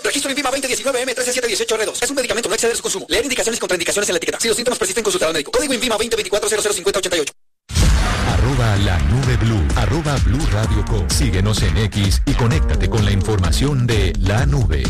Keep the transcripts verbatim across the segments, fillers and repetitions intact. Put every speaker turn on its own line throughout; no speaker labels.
Registro INVIMA veinte diecinueve M trece siete dieciocho R dos. Es un medicamento, no exceder su consumo. Leer indicaciones y contraindicaciones en la etiqueta. Si los síntomas persisten, consultar al médico. Código INVIMA veinte veinticuatro cero cero cincuenta ochenta y ocho.
Arroba la nube blue, arroba Blue Radio Co. Síguenos en X y conéctate con la información de la nube.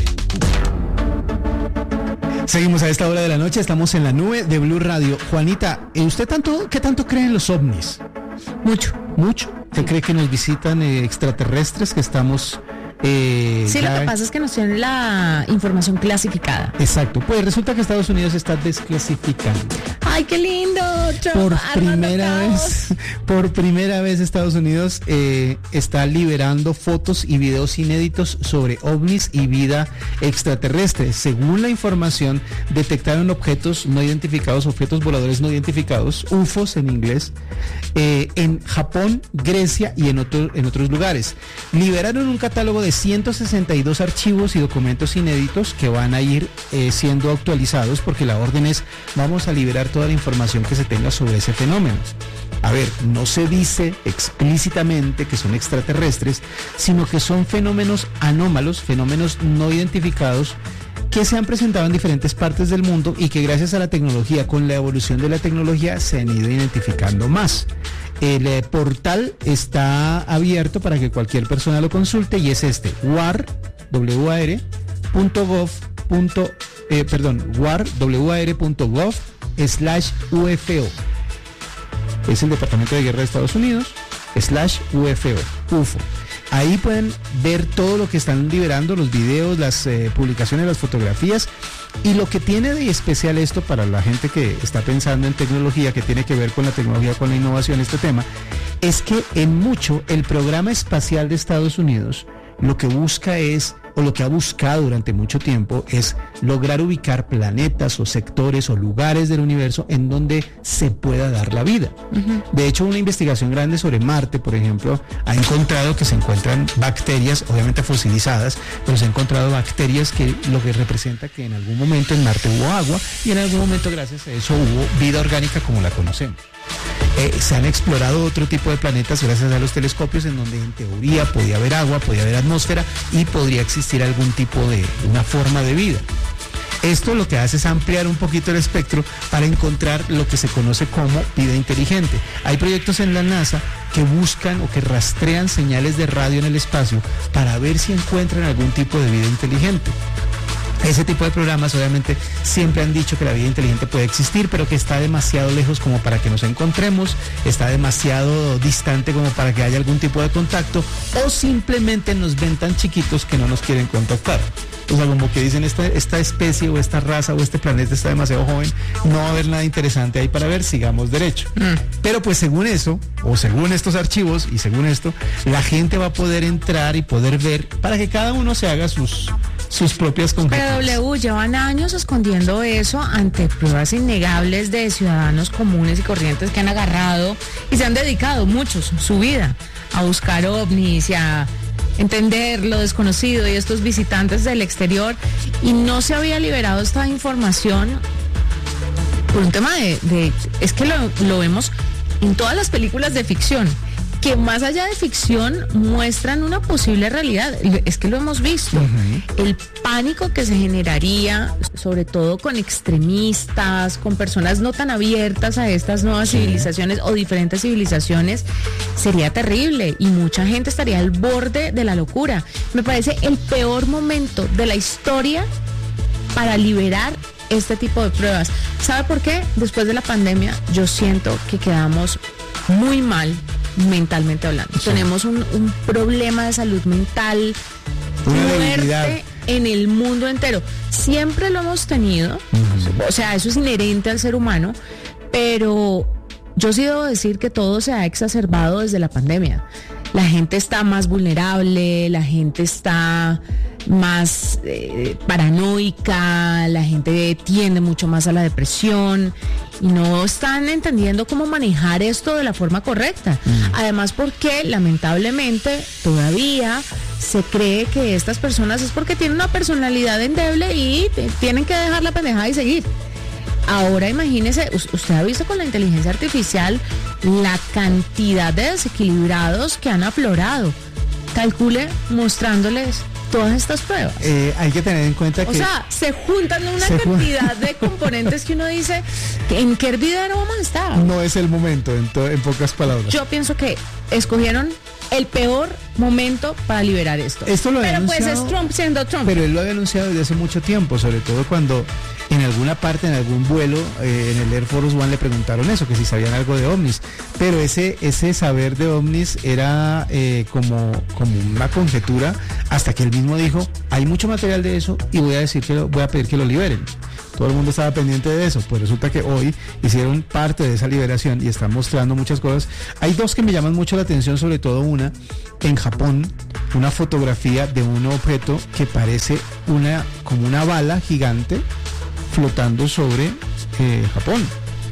Seguimos a esta hora de la noche, estamos en la nube de Blue Radio. Juanita, ¿usted tanto, qué tanto cree en los ovnis?
Mucho.
¿Mucho? ¿Usted cree que nos visitan eh, extraterrestres, que estamos... Eh,
sí,
ya...
lo que pasa es que nos tienen la información clasificada.
Exacto, pues resulta que Estados Unidos está desclasificando.
¡Ay, qué lindo!
Por primera vez, por primera vez Estados Unidos eh, está liberando fotos y videos inéditos sobre ovnis y vida extraterrestre. Según la información, detectaron objetos no identificados, objetos voladores no identificados, U F Os en inglés, eh, en Japón, Grecia y en, otro, en otros lugares. Liberaron un catálogo de ciento sesenta y dos archivos y documentos inéditos que van a ir eh, siendo actualizados, porque la orden es: vamos a liberar toda la información que se tenga sobre ese fenómeno. A ver, no se dice explícitamente que son extraterrestres, sino que son fenómenos anómalos, fenómenos no identificados, que se han presentado en diferentes partes del mundo y que gracias a la tecnología, con la evolución de la tecnología, se han ido identificando más. El eh, portal está abierto para que cualquier persona lo consulte y es este: war punto gov punto eh, perdón war punto gov slash U F O. Es el Departamento de Guerra de Estados Unidos slash U F O, U F O. Ahí pueden ver todo lo que están liberando, los videos, las eh, publicaciones, las fotografías. Y lo que tiene de especial esto para la gente que está pensando en tecnología, que tiene que ver con la tecnología, con la innovación, este tema, es que en mucho el programa espacial de Estados Unidos lo que busca es, o lo que ha buscado durante mucho tiempo, es lograr ubicar planetas o sectores o lugares del universo en donde se pueda dar la vida. Uh-huh. De hecho, una investigación grande sobre Marte, por ejemplo, ha encontrado que se encuentran bacterias, obviamente fosilizadas, pero se han encontrado bacterias que lo que representa que en algún momento en Marte hubo agua y en algún momento gracias a eso hubo vida orgánica como la conocemos. Eh, se han explorado otro tipo de planetas gracias a los telescopios en donde en teoría podía haber agua, podía haber atmósfera y podría existir algún tipo de una forma de vida. Esto lo que hace es ampliar un poquito el espectro para encontrar lo que se conoce como vida inteligente. Hay proyectos en la NASA que buscan o que rastrean señales de radio en el espacio para ver si encuentran algún tipo de vida inteligente. Ese tipo de programas obviamente siempre han dicho que la vida inteligente puede existir, pero que está demasiado lejos como para que nos encontremos, está demasiado distante como para que haya algún tipo de contacto, o simplemente nos ven tan chiquitos que no nos quieren contactar. O sea, como que dicen, esta, esta especie o esta raza o este planeta está demasiado joven, no va a haber nada interesante ahí para ver, sigamos derecho. Mm. Pero pues según eso, o según estos archivos y según esto, la gente va a poder entrar y poder ver para que cada uno se haga sus... sus propias conjeturas.
Pero W, llevan años escondiendo eso ante pruebas innegables de ciudadanos comunes y corrientes que han agarrado y se han dedicado muchos su vida a buscar ovnis y a entender lo desconocido y estos visitantes del exterior, y no se había liberado esta información por un tema de, de es que lo, lo vemos en todas las películas de ficción, que más allá de ficción muestran una posible realidad. Es que lo hemos visto. Uh-huh. El pánico que se generaría, sobre todo con extremistas, con personas no tan abiertas a estas nuevas sí. civilizaciones o diferentes civilizaciones, sería terrible y mucha gente estaría al borde de la locura. Me parece el peor momento de la historia para liberar este tipo de pruebas. ¿Sabe por qué? Después de la pandemia yo siento que quedamos muy mal mentalmente hablando. Sí. Tenemos un, un problema de salud mental fuerte en el mundo entero. Siempre lo hemos tenido, uh-huh. o sea, eso es inherente al ser humano, pero yo sí debo decir que todo se ha exacerbado desde la pandemia. La gente está más vulnerable, la gente está más eh, paranoica, la gente tiende mucho más a la depresión y no están entendiendo cómo manejar esto de la forma correcta. Mm. Además, porque lamentablemente todavía se cree que estas personas es porque tienen una personalidad endeble y tienen que dejar la pendejada y seguir. Ahora imagínese, usted ha visto con la inteligencia artificial la cantidad de desequilibrados que han aflorado. Calcule mostrándoles todas estas pruebas?
Eh, hay que tener en cuenta que...
O sea, se juntan una
se
cantidad de componentes que uno dice, ¿en qué hervidero vamos a estar?
No es el momento, en, to- en pocas palabras.
Yo pienso que escogieron el peor momento para liberar esto.
Esto lo había
Pero pues
anunciado,
es Trump siendo Trump.
Pero él lo había anunciado desde hace mucho tiempo, sobre todo cuando en alguna parte, en algún vuelo, eh, en el Air Force One le preguntaron eso, que si sabían algo de ovnis. Pero ese ese saber de ovnis era eh, como, como una conjetura, hasta que él mismo dijo, hay mucho material de eso y voy a decir que lo, voy a pedir que lo liberen. Todo el mundo estaba pendiente de eso, pues resulta que hoy hicieron parte de esa liberación y están mostrando muchas cosas. Hay dos que me llaman mucho la atención, sobre todo una en Japón, una fotografía de un objeto que parece una como una bala gigante flotando sobre eh, Japón,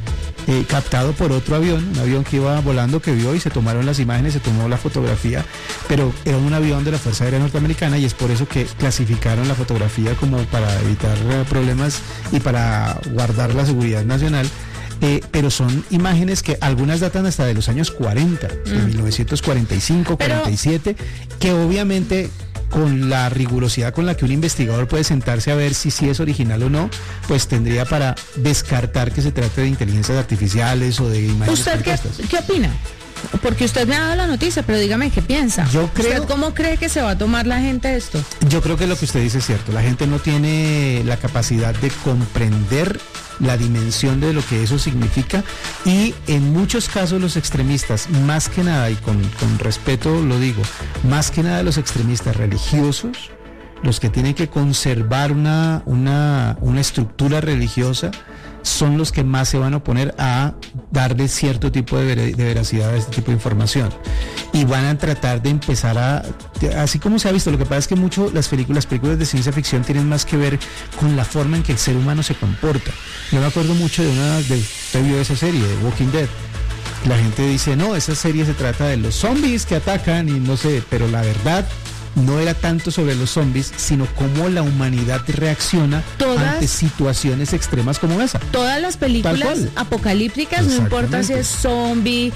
eh, captado por otro avión, un avión que iba volando, que vio y se tomaron las imágenes, se tomó la fotografía, pero era un avión de la Fuerza Aérea Norteamericana y es por eso que clasificaron la fotografía como para evitar eh, problemas y para guardar la seguridad nacional. Eh, pero son imágenes que algunas datan hasta de los años cuarenta, de
Mm.
mil novecientos cuarenta y cinco,
Pero-
cuarenta y siete, que obviamente con la rigurosidad con la que un investigador puede sentarse a ver si sí es original o no, pues tendría para descartar que se trate de inteligencias artificiales o de imágenes
¿Usted qué,
compuestas.
qué opina? Porque usted me ha dado la noticia, pero dígame qué piensa.
Yo creo-
¿Usted cómo cree que se va a tomar la gente esto?
Yo creo que lo que usted dice es cierto. La gente no tiene la capacidad de comprender la dimensión de lo que eso significa y en muchos casos los extremistas, más que nada, y con, con respeto lo digo, más que nada los extremistas religiosos, los que tienen que conservar una, una, una estructura religiosa, son los que más se van a oponer a darle cierto tipo de, ver- de veracidad a este tipo de información. Y van a tratar de empezar a, de- así como se ha visto, lo que pasa es que mucho las películas, películas de ciencia ficción tienen más que ver con la forma en que el ser humano se comporta. Yo me acuerdo mucho de una, de, usted vio esa serie, de Walking Dead. La gente dice, no, esa serie se trata de los zombies que atacan y no sé, pero la verdad no era tanto sobre los zombies, sino cómo la humanidad reacciona
Todas-
ante situaciones extremas como esa.
Todas las
Tal
películas
cual.
apocalípticas, no importa si es zombie,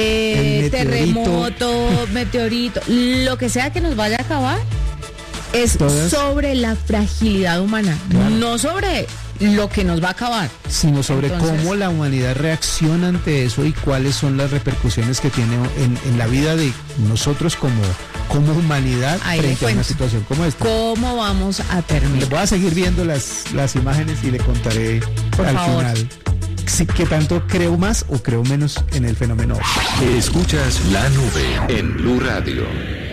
eh,
El meteorito.
terremoto, meteorito, lo que sea que nos vaya a acabar, es
Todas.
sobre la fragilidad humana,
Claro.
no sobre lo que nos va a acabar.
Sino sobre
Entonces-
cómo la humanidad reacciona ante eso y cuáles son las repercusiones que tiene en, en la vida de nosotros como, como humanidad
Ahí le
frente a una
cuento.
situación como esta.
¿Cómo vamos a
Le
terminar?
voy a seguir viendo las, las imágenes y le contaré
Por
al
favor.
final si qué tanto creo más o creo menos en el fenómeno.
Escuchas la nube en Blue Radio.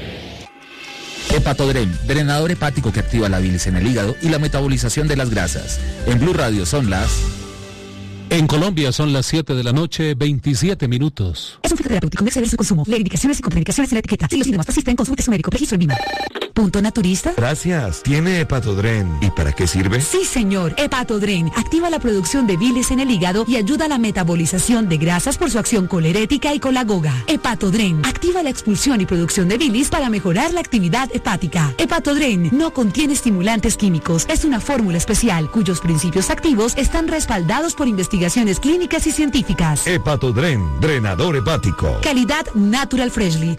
Hepatodren, drenador hepático que activa la bilis en el hígado y la metabolización de las grasas. En Blue Radio son las...
En Colombia son las siete de la noche, veintisiete minutos.
Es un fitoterapéutico, no exceder su consumo. Lee indicaciones y contraindicaciones en la etiqueta. Si los síntomas persisten, consulte a su médico. Registro en Vima. ¿Punto naturista?
Gracias. ¿Tiene Hepatodren? ¿Y para qué sirve?
Sí, señor. Hepatodren activa la producción de bilis en el hígado y ayuda a la metabolización de grasas por su acción colerética y colagoga. Hepatodren activa la expulsión y producción de bilis para mejorar la actividad hepática. Hepatodren no contiene estimulantes químicos. Es una fórmula especial cuyos principios activos están respaldados por investigaciones clínicas y científicas.
Hepatodren, drenador hepático.
Calidad Natural Freshly.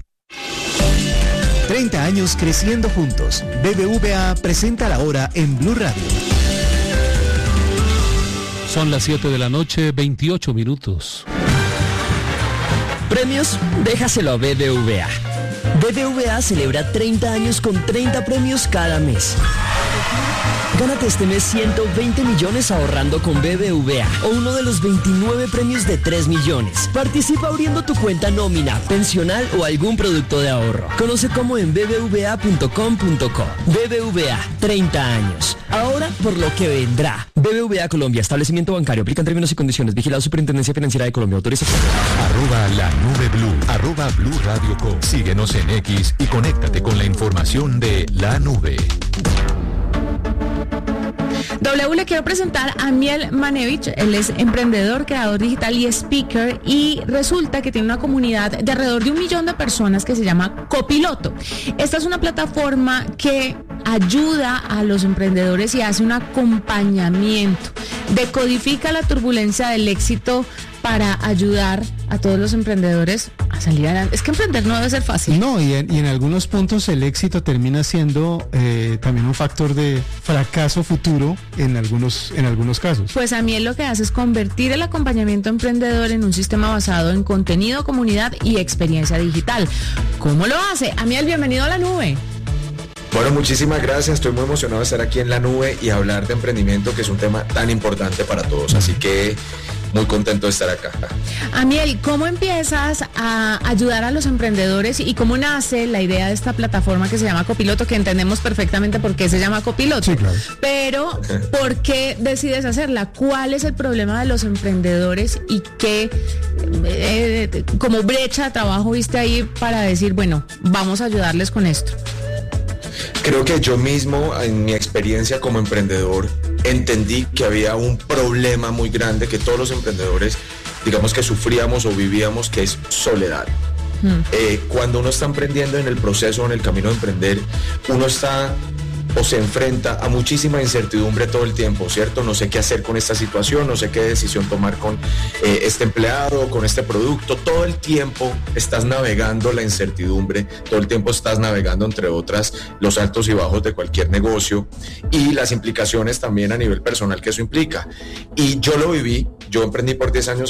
treinta años creciendo juntos. B B V A presenta la hora en Blue Radio.
Son las siete de la noche, veintiocho minutos.
Premios, déjaselo a B B V A. B B V A celebra treinta años con treinta premios cada mes. Gánate este mes ciento veinte millones ahorrando con B B V A o uno de los veintinueve premios de tres millones. Participa abriendo tu cuenta nómina, pensional o algún producto de ahorro. Conoce cómo en b b v a punto com punto co. B B V A, treinta años. Ahora por lo que vendrá. B B V A Colombia, establecimiento bancario, aplican términos y condiciones. Vigilado Superintendencia Financiera de Colombia, autoriza.
Arroba la nube blue, arroba Blue Radio Co. Síguenos en X y conéctate con la información de la nube.
W, le quiero presentar a Miel Manevich. Él es emprendedor, creador digital y speaker, y resulta que tiene una comunidad de alrededor de un millón de personas que se llama Copiloto. Esta es una plataforma que ayuda a los emprendedores y hace un acompañamiento, decodifica la turbulencia del éxito para ayudar a todos los emprendedores a para salir adelante. Es que emprender no debe ser fácil.
No, y en, y en algunos puntos el éxito termina siendo eh, también un factor de fracaso futuro en algunos, en algunos casos.
Pues Amiel lo que hace es convertir el acompañamiento emprendedor en un sistema basado en contenido, comunidad y experiencia digital. ¿Cómo lo hace? Amiel, bienvenido a La Nube.
Bueno, muchísimas gracias, estoy muy emocionado de estar aquí en La Nube y hablar de emprendimiento, que es un tema tan importante para todos, así que muy contento de estar acá.
Amiel, ¿cómo empiezas a ayudar a los emprendedores y cómo nace la idea de esta plataforma que se llama Copiloto, que entendemos perfectamente por qué se llama Copiloto?
Sí, claro.
Pero, ¿por qué decides hacerla? ¿Cuál es el problema de los emprendedores y qué eh, como brecha de trabajo viste ahí para decir, bueno, vamos a ayudarles con esto?
Creo que yo mismo, en mi experiencia como emprendedor, entendí que había un problema muy grande que todos los emprendedores, digamos que sufríamos o vivíamos, que es soledad. Mm. Eh, cuando uno está emprendiendo en el proceso, en el camino de emprender, uno está o se enfrenta a muchísima incertidumbre todo el tiempo, ¿cierto? No sé qué hacer con esta situación, no sé qué decisión tomar con eh, este empleado, con este producto. Todo el tiempo estás navegando la incertidumbre, todo el tiempo estás navegando, entre otras, los altos y bajos de cualquier negocio y las implicaciones también a nivel personal que eso implica. Y yo lo viví, yo emprendí por diez años